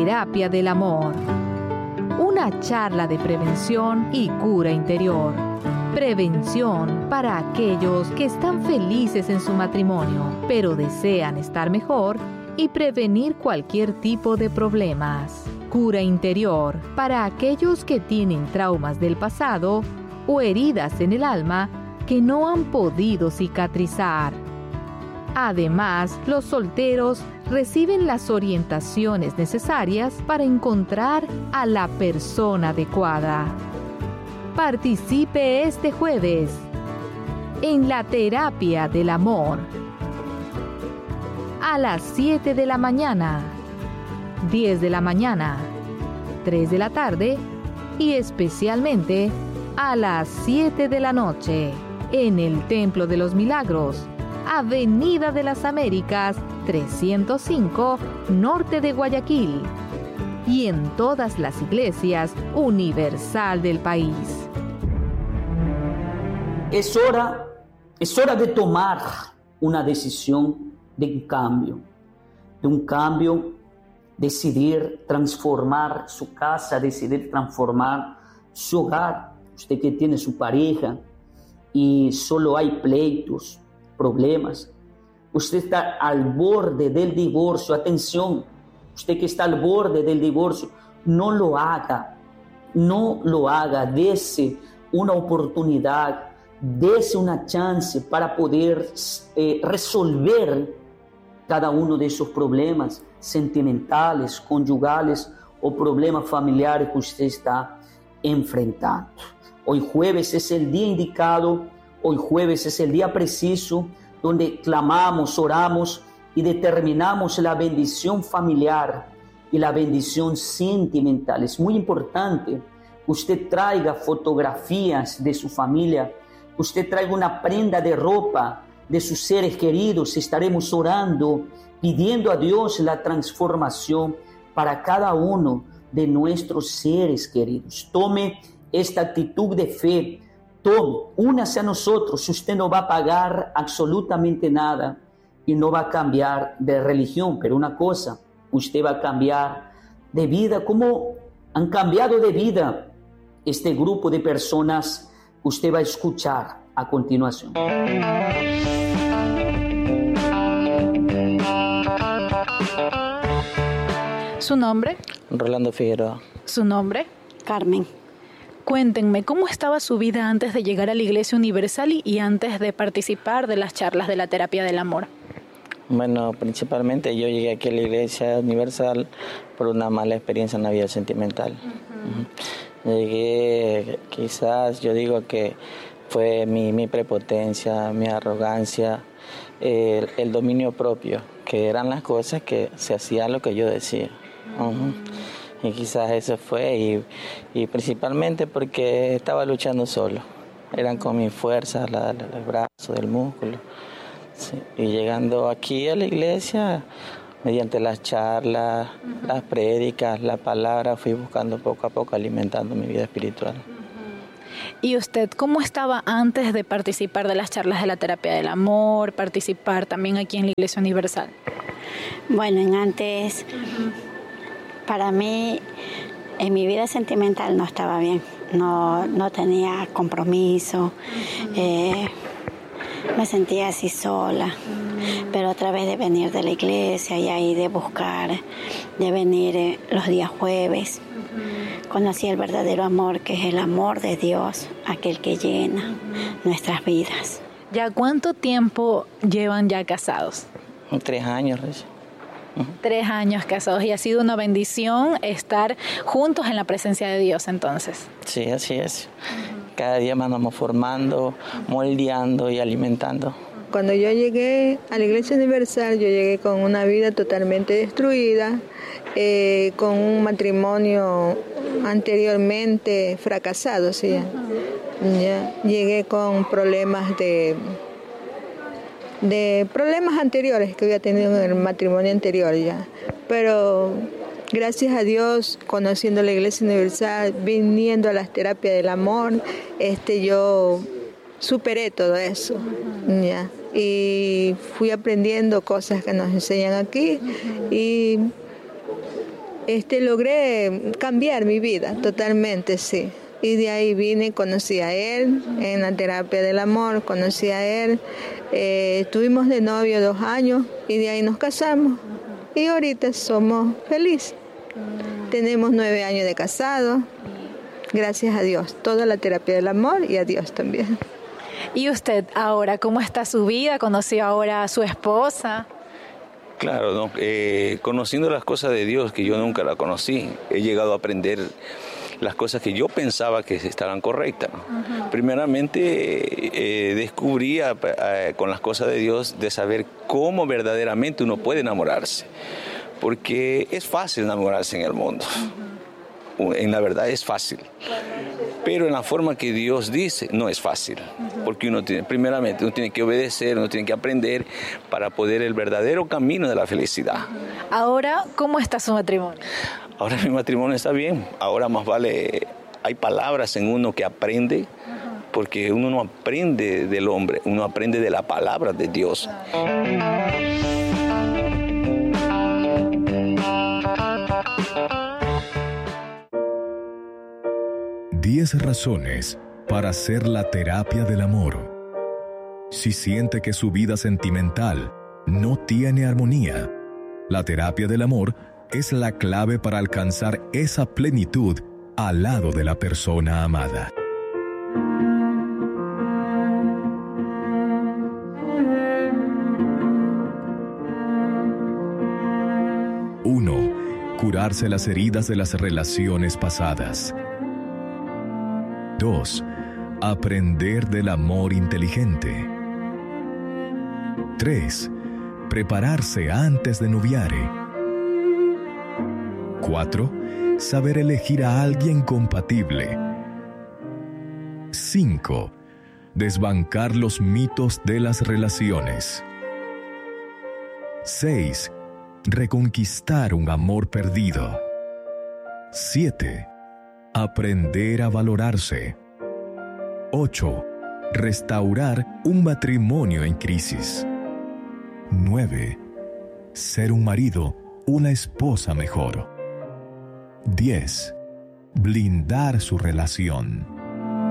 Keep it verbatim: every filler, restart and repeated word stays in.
terapia del amor. Una charla de prevención y cura interior. Prevención para aquellos que están felices en su matrimonio, pero desean estar mejor y prevenir cualquier tipo de problemas. Cura interior para aquellos que tienen traumas del pasado o heridas en el alma que no han podido cicatrizar. Además, los solteros reciben las orientaciones necesarias para encontrar a la persona adecuada. Participe este jueves en la terapia del amor a las siete de la mañana, diez de la mañana, tres de la tarde y especialmente a las siete de la noche en el Templo de los Milagros, Avenida de las Américas trescientos cinco, norte de Guayaquil, y en todas las iglesias universal del país. Es hora, es hora de tomar una decisión de un cambio, de un cambio, decidir transformar su casa, decidir transformar su hogar. Usted que tiene su pareja y solo hay pleitos, problemas, usted está al borde del divorcio, atención, usted que está al borde del divorcio, no lo haga, no lo haga, dése una oportunidad, dése una chance para poder eh, resolver cada uno de esos problemas sentimentales, conyugales o problemas familiares que usted está enfrentando. Hoy jueves es el día indicado, hoy jueves es el día preciso donde clamamos, oramos y determinamos la bendición familiar y la bendición sentimental. Es muy importante que usted traiga fotografías de su familia, que usted traiga una prenda de ropa de sus seres queridos. Estaremos orando, pidiendo a Dios la transformación para cada uno de nuestros seres queridos. Tome esta actitud de fe, tome, únase a nosotros. Usted no va a pagar absolutamente nada y no va a cambiar de religión, pero una cosa, usted va a cambiar de vida, como han cambiado de vida este grupo de personas que usted va a escuchar a continuación. ¿Su nombre? Rolando Figueroa. ¿Su nombre? Carmen. Cuéntenme, ¿cómo estaba su vida antes de llegar a la Iglesia Universal y antes de participar de las charlas de la terapia del amor? Bueno, principalmente yo llegué aquí a la Iglesia Universal por una mala experiencia en la vida sentimental. Uh-huh. Llegué, quizás yo digo que fue mi, mi prepotencia, mi arrogancia, el, el dominio propio, que eran las cosas que se hacían lo que yo decía. Uh-huh. Y quizás eso fue, y, y principalmente porque estaba luchando solo. Eran con mis fuerzas, la, la, el brazo, el músculo. Sí. Y llegando aquí a la iglesia, mediante las charlas, uh-huh. las prédicas, la palabra, fui buscando poco a poco, alimentando mi vida espiritual. Uh-huh. ¿Y usted cómo estaba antes de participar de las charlas de la terapia del amor, participar también aquí en la Iglesia Universal? Bueno, en antes... Uh-huh. Para mí, en mi vida sentimental no estaba bien, no, no tenía compromiso, uh-huh. eh, me sentía así sola, uh-huh. pero a través de venir de la iglesia y ahí de buscar, de venir eh, los días jueves, uh-huh. conocí el verdadero amor, que es el amor de Dios, aquel que llena uh-huh. nuestras vidas. ¿Ya cuánto tiempo llevan ya casados? Tres años, Reyes. Uh-huh. Tres años casados, y ha sido una bendición estar juntos en la presencia de Dios entonces. Sí, así es. Uh-huh. Cada día más nos vamos formando, moldeando y alimentando. Cuando yo llegué a la Iglesia Universal, yo llegué con una vida totalmente destruida, eh, con un matrimonio anteriormente fracasado. ¿Sí? Uh-huh. Ya, llegué con problemas de... de problemas anteriores que había tenido en el matrimonio anterior ya, pero gracias a Dios, conociendo la Iglesia Universal, viniendo a las terapias del amor, este, yo superé todo eso, uh-huh. ya, y fui aprendiendo cosas que nos enseñan aquí, uh-huh. y este, logré cambiar mi vida totalmente, sí. Y de ahí vine, conocí a él en la terapia del amor, conocí a él, eh, estuvimos de novio dos años y de ahí nos casamos. Y ahorita somos felices. Tenemos nueve años de casados, gracias a Dios. Toda la terapia del amor y a Dios también. ¿Y usted ahora cómo está su vida? ¿Conoció ahora a su esposa? Claro, ¿no? eh, conociendo las cosas de Dios que yo nunca la conocí, he llegado a aprender las cosas que yo pensaba que estaban correctas, ¿no? Uh-huh. Primeramente, eh, descubrí a, a, con las cosas de Dios de saber cómo verdaderamente uno puede enamorarse, porque es fácil enamorarse en el mundo. Uh-huh. En la verdad es fácil, pero en la forma que Dios dice no es fácil, uh-huh. porque uno tiene, primeramente uno tiene que obedecer, uno tiene que aprender para poder el verdadero camino de la felicidad. Uh-huh. Ahora, ¿cómo está su matrimonio? Ahora mi matrimonio está bien, ahora más vale, hay palabras en uno que aprende, porque uno no aprende del hombre, uno aprende de la palabra de Dios. Diez razones para hacer la terapia del amor. Si siente que su vida sentimental no tiene armonía, la terapia del amor es la clave para alcanzar esa plenitud al lado de la persona amada. uno. Curarse las heridas de las relaciones pasadas. dos. Aprender del amor inteligente. tres. Prepararse antes de noviare. cuatro. Saber elegir a alguien compatible. cinco. Desbancar los mitos de las relaciones. seis. Reconquistar un amor perdido. siete. Aprender a valorarse. ocho. Restaurar un matrimonio en crisis. nueve. Ser un marido, una esposa mejor. diez. Blindar su relación.